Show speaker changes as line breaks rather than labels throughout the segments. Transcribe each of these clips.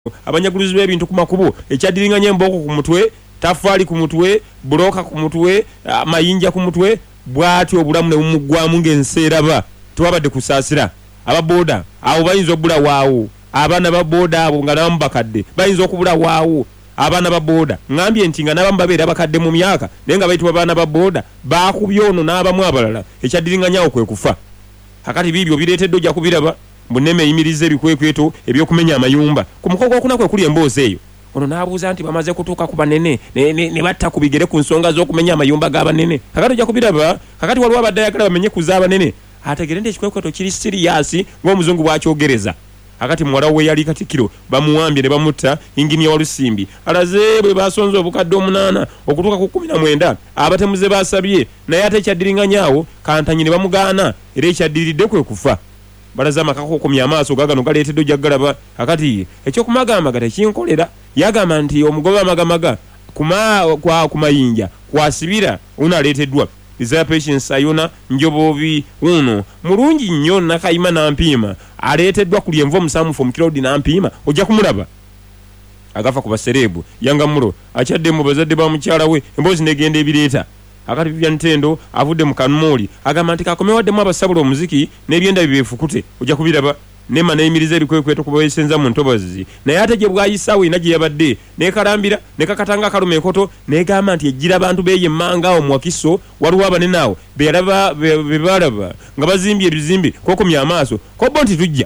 abanyaguluzi b'ebintu ku makubo ekyaddiringanya emboko ku mutwe tafaali ku mutwe buloka ku mutwe mayinja ku mutwe bwatyo obulamu ne bumuggwamu ng'enseeraba tewabadde kusaasira ababoda abo bayinza okubula waawo abaana ba boda abo nga nabamu bakadde bayinza okubula waawo abaana ba boda ngambye nti nga nabamu babeera bakadde mu myaka naye nga bayitibwa baana ba boda baakubye ono n'abamu abalala ekyaddiringanyawo kwe kufa kakati biibyo bireetedde ojja kubiraba buneme eyimiriza ebikwekweto ebyokumenya amayumba ku mukogo okuna kwe kuli emboozi eyo ono n'abuuza nti bamaze kutuuka ku banene ne batta ku bigere ku nsonga z'okumenya amayumba g'abanene kakati ojja kubiraba kakati waliwo abadde ayagala bamenye ku z'abanene ategere nti ekikwekweto kiri siriyasi ng'omuzungu bw'akyogereza akati muwala we yali Katikkiro bamuwambye ne bamutta inginiya Walusimbi alaze bwe basonze obukadde 8 okutuuka ku 19 abatemuze basabye naye ate ekyaddiringanyaawo kantanyi ne bamugaana era ekyaddiridde kwe kufa balaza amakako okumya amaaso gagano galeetedde ojja galaba akati ekyokumagamaga tekinkolera yagamba nti omugobe amagamaga ku mayinja kwasibira unaaleeteddwa Desire Patience Sayona Njobovi uno mulungi nnyo Nakayima Nampiima aleeteddwa ku lyenvu omusamufu omukirodi Nampiima ojja kumulaba agafa ku baserebu yanga mulo akyadde mu bazadde ba mukyala we emboozi negenda ebireeta akati bya ntendo avudde mu kanumuli agamba nti kakomewaddemu abasabula omuziki n'ebyenda bibeefukute ojja kubiraba nema n'eyimiriza ebikwekweto kubaweesenza mu ntobazi naye ate gye bwayisaawo ina gye yabadde neekalambira nekakatanga akaluma ekoto neegamba nti ejjira abantu beeyemmangaawo mu Wakiso waliwo abanene awo be balaba nga bazimbye ebizimbe kwokomya amaaso kobbo nti tujja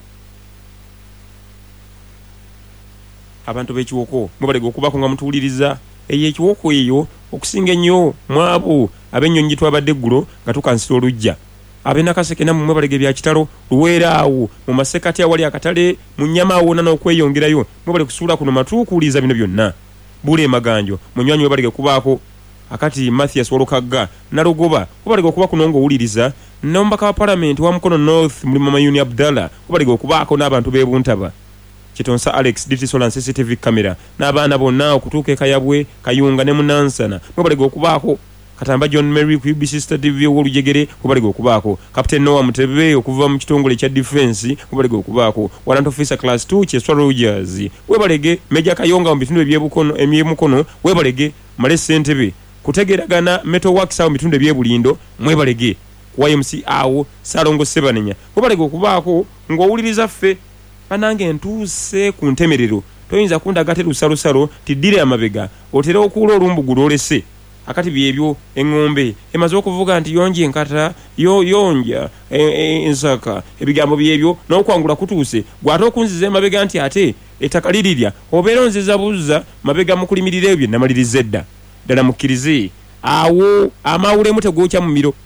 abantu b'ekiwoko mubalega okubako nga mutuwuliriza eyo ekiwoko eyo okusinga ennyo mwabo ab'ennyonyi twabadde eggulo nga tukansira olujja abenakaseke namwe mubalege bya kitalo luweeraawo mu masekati awali akatale mu nnyama awona n'okweyongerayo mubale kusuula kuno matuukuuliza bino byonna bule maganjo munywanyi webalege kubaako akati Mathias Walukagga nalugoba mubalege okuba kuno ng'owuliriza n'omubaka wa palamenti wa Mukono North mulimu Mayuni Abdallah mubalege okubaako n'abantu b'ebuntaba Kitonsa Alex Ditisola CCTV camera n'abaana bonna okutuuka ekayabwe kayunga ne munansana mubalege okubaako Katamba John Mary ku UBC Sister TV w'olujegere kubalega okubaako Captain Noah Mutebe okuva mu kitongole kya defense kubalega okubaako Warrant Officer Class 2 Cheswa Rogers webalege Meja Kayonga mu bitundu ebyemukono webalege Male Sentebe kutegeragana Metal Works mu bitundu ebyebulindo mwebalege YMC awo Salongo Sebanenya kubalega okubaako ng'owuliriza ffe banange ntuuse ku ntemerero toyinza kundagate lusalosalo tidire amabega otera okuula olumbugu lwolese akati byebyo engombe emaze okuvuga nti yonje enkata yonja ensaka ebigambo byebyo n'okwangula kutuuse gwate okunziza emabega nti ate etakalirira obeera onziza buzza mabega mukulimirira ebyo namaliriza edda ddala mukkirize awo amawulemu tegwokya mu miro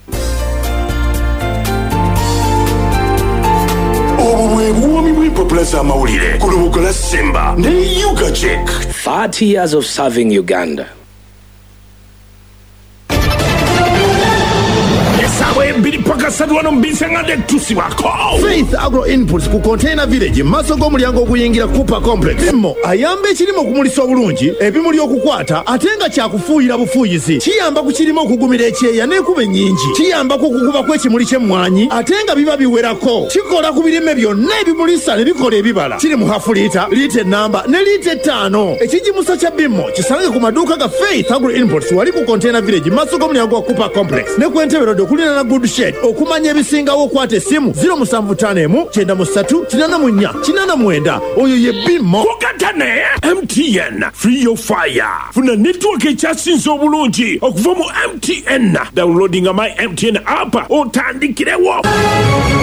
Popular amawulire ku lubuga lwa Simba ne Yuga Check
30 years of serving Uganda.
Faith Agro Inputs ku Container Village maso g'omulyango oguyingira Cooper Complex Immo ayamba ekirimo okumulisa obulungi ebimuli okukwata ate nga kyakufuuyira bufuuyizi kiyamba ku kirimo okugumira ekyeya n'ekuba ennyingi kiyamba ku kukuba kw'ekimuli ky'emmwanyi ate nga biba biwerako kikola ku birime byonna ebimulisa ne bikola ebibala kiri mu hafu liita ennamba ne liita 5 ekijimusa kya bimmo kisange ku maduuka ga Faith Agro Inputs wali ku Container Village maso g'omulyango wa Cooper Complex ne ku Entebbe Road okulina na Good Shed okumanya ebisingawo okwata essimu 0751 oyo ye Bimmo
Kugatane MTN Free Your Fire funa network ekyasinze obulungi okuva mu MTN downloading my MTN app otandikirewo